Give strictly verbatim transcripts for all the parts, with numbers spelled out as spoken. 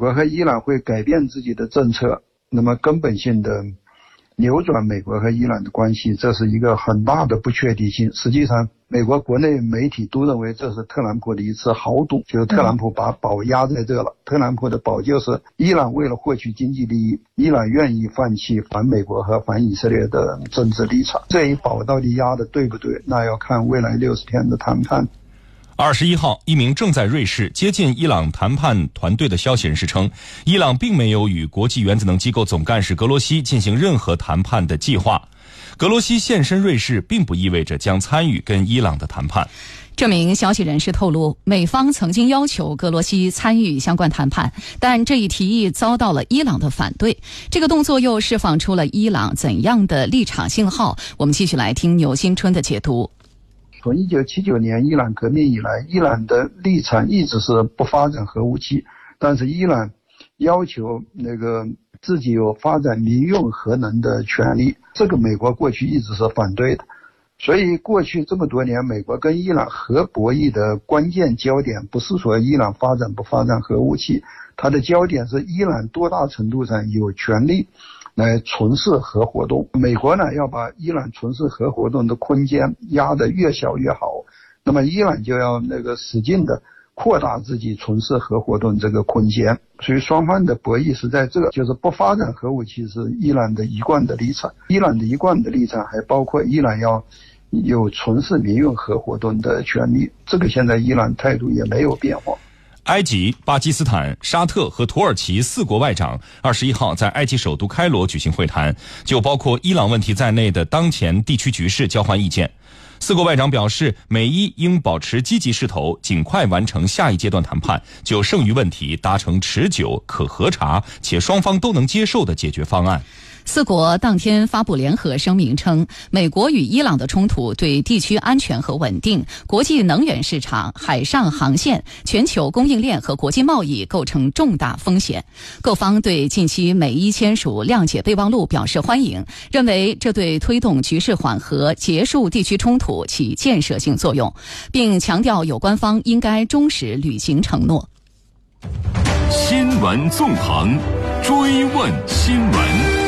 国和伊朗会改变自己的政策，那么根本性的扭转美国和伊朗的关系，这是一个很大的不确定性。实际上美国国内媒体都认为这是特朗普的一次豪赌，就是特朗普把宝压在这了。特朗普的宝就是伊朗为了获取经济利益，伊朗愿意放弃反美国和反以色列的政治立场。这一宝到底压的对不对，那要看未来六十天的谈判。 二十一号，一名正在瑞士接近伊朗谈判团队的消息人士称，伊朗并没有与国际原子能机构总干事格罗西进行任何谈判的计划。格罗西现身瑞士并不意味着将参与跟伊朗的谈判。 这名消息人士透露，美方曾经要求格罗西参与相关谈判，但这一提议遭到了伊朗的反对。这个动作又释放出了伊朗怎样的立场信号？我们继续来听牛新春的解读。 从一九七九年伊朗革命以来，伊朗的立场一直是不发展核武器，但是伊朗要求那个自己有发展民用核能的权利，这个美国过去一直是反对的。所以过去这么多年，美国跟伊朗核博弈的关键焦点不是说伊朗发展不发展核武器，它的焦点是伊朗多大程度上有权利来从事核活动。美国呢要把伊朗从事核活动的空间压得越小越好，那么伊朗就要那个使劲的扩大自己从事核活动这个空间。所以双方的博弈是在这个，就是不发展核武器是伊朗的一贯的立场。伊朗的一贯的立场还包括伊朗要有从事民用核活动的权利，这个现在伊朗态度也没有变化。 埃及、巴基斯坦、沙特和土耳其四国外长二十一号在埃及首都开罗举行会谈，就包括伊朗问题在内的当前地区局势交换意见。四国外长表示，美伊应保持积极势头，尽快完成下一阶段谈判，就剩余问题达成持久、可核查且双方都能接受的解决方案。 四国当天发布联合声明称，美国与伊朗的冲突对地区安全和稳定、国际能源市场、海上航线、全球供应链和国际贸易构成重大风险。各方对近期美伊签署谅解备忘录表示欢迎，认为这对推动局势缓和、结束地区冲突起建设性作用，并强调有关方应该忠实履行承诺。 新闻纵横，追问新闻。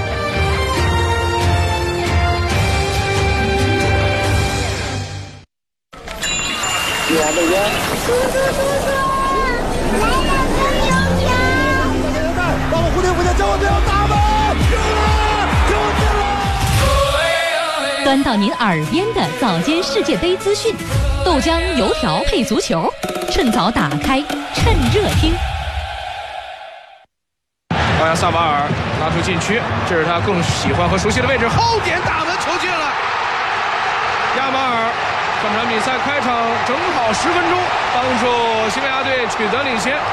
亲爱的人，叔叔叔叔，来了公牛票！ 帮我蝴蝶蝴蝶，千万不要打门！进了，进了！ 端到您耳边的早间世界杯资讯，豆浆油条配足球，趁早打开，趁热听。 奥亚萨瓦尔拉出禁区，这是他更喜欢和熟悉的位置，后点打门球进了。亚马尔。本场比赛开场正好十分钟，帮助西班牙队取得领先。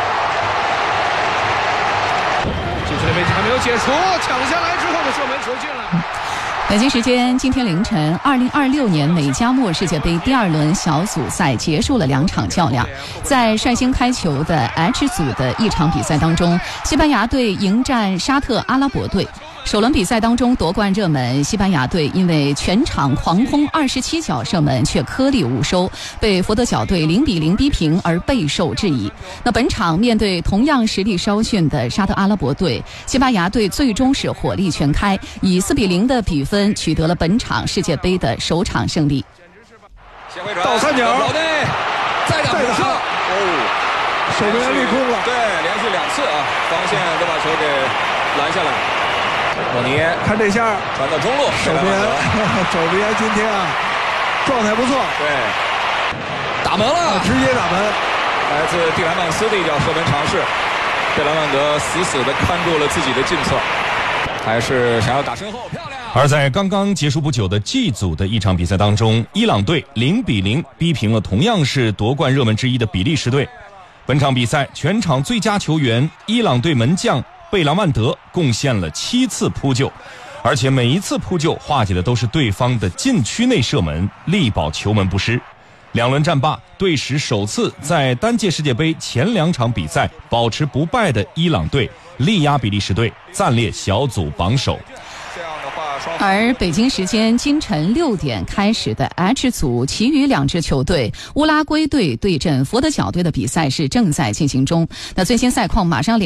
禁区的位置还没有解除，抢下来之后的射门球进了。 北京时间今天凌晨，二零二六年美加墨世界杯第二轮小组赛结束了两场较量。在率先开球的 H 组的一场比赛当中，西班牙队迎战沙特阿拉伯队。首轮比赛当中夺冠热门西班牙队因为全场狂轰二十七脚射门却颗粒无收，被佛得角队零比零逼平而备受质疑。那本场面对同样实力稍逊的沙特阿拉伯队，西班牙队最终是火力全开，以四比零的比分取得了本场世界杯的首场胜利。 倒三角， 老内再打补射，哦， 守门员立空了， 对，连续两次啊，防线都把球给拦下来。莫尼看这下传到中路， 守门员，守门员今天啊状态不错， 对，打门了， 直接打门。 来自蒂莱曼斯的一脚射门尝试，贝莱曼德死死地看住了自己的近侧，还是想要打身后，漂亮。 而在刚刚结束不久的 G 组的一场比赛当中，伊朗队零比零逼平了同样是夺冠热门之一的比利时队。本场比赛全场最佳球员伊朗队门将贝拉曼德贡献了七次扑救，而且每一次扑救化解的都是对方的禁区内射门，力保球门不失。两轮战罢，队史首次在单届世界杯前两场比赛保持不败的伊朗队力压比利时队，暂列小组榜首。 而北京时间今晨六点开始的 H 组其余两支球队乌拉圭队对阵佛得角队的比赛是正在进行中。那最新赛况马上连